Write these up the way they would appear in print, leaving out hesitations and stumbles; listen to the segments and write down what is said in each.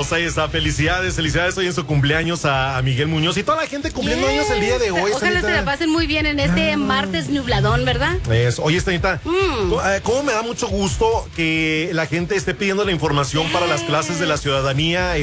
pues ahí está. Felicidades hoy en su cumpleaños a Miguel Muñoz y toda la gente cumpliendo años el día de hoy. Ojalá se la pasen muy bien en este martes nubladón, ¿verdad? Oye, Stanita, ¿cómo me da mucho gusto que la gente esté pidiendo la información para las clases de la ciudadanía?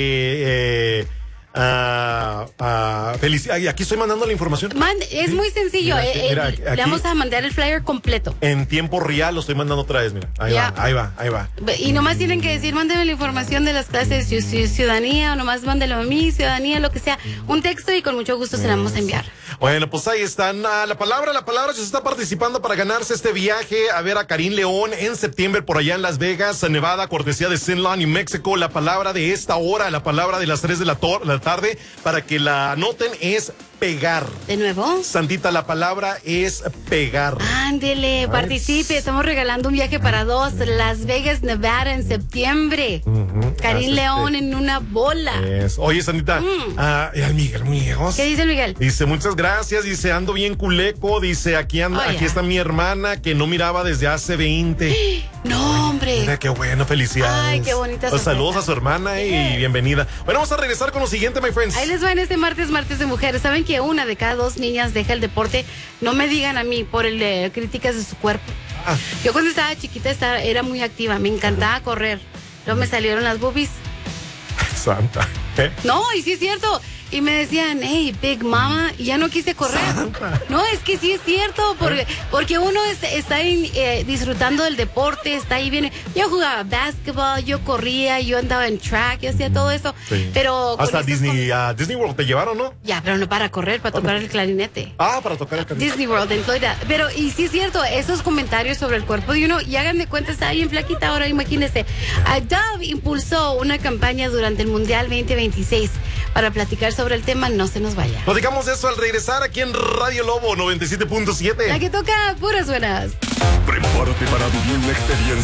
Aquí estoy mandando la información. Es muy sencillo. Mira, aquí, le vamos a mandar el flyer completo. En tiempo real lo estoy mandando otra vez, mira. Ahí va. Y nomás tienen que decir, mándenme la información de las clases de ciudadanía, o nomás mándenlo a mí, ciudadanía, lo que sea. Un texto y con mucho gusto se la vamos a enviar. Bueno, pues ahí están. La palabra se está participando para ganarse este viaje a ver a Karim León en septiembre por allá en Las Vegas, Nevada, cortesía de Zenla, New México. La palabra de esta hora, la palabra de las 3 de la tarde, para que la anoten, es pegar. ¿De nuevo? Santita, la palabra es pegar. Ándele, participe. Estamos regalando un viaje para dos. Las Vegas, Nevada en septiembre. Karim León en una bola. Oye, Santita, Miguel Muñoz. ¿Qué dice el Miguel? Dice, muchas gracias. Dice, ando bien culeco. Dice, aquí está mi hermana que no miraba desde hace 20. No, hombre. Mira, qué bueno, felicidades. Ay, qué bonita sorpresa. Saludos a su hermana y bienvenida. Bueno, vamos a regresar con lo siguiente, my friends. Ahí les va en este martes de mujeres. ¿Saben que una de cada dos niñas deja el deporte? No me digan a mí por críticas de su cuerpo. Yo cuando estaba chiquita era muy activa, me encantaba correr. Luego me salieron las boobies. Santa. No, y sí es cierto. Y me decían, hey, Big Mama, y ya no quise correr. Santa. No, es que sí es cierto, porque uno está ahí, disfrutando del deporte, está ahí bien. Yo jugaba básquetbol, yo corría, yo andaba en track, yo hacía todo eso. Sí. Pero hasta Disney World te llevaron, ¿no? Ya, pero no para correr, para tocar el clarinete. Para tocar el clarinete. Disney World en Florida. Pero, y sí es cierto, esos comentarios sobre el cuerpo de uno, y hagan de cuenta, está bien flaquita ahora, imagínense. Dove impulsó una campaña durante el Mundial 2026 para platicar sobre el tema. No se nos vaya. Platicamos de eso al regresar aquí en Radio Lobo 97.7. La que toca puras buenas. Prepárate para vivir una experiencia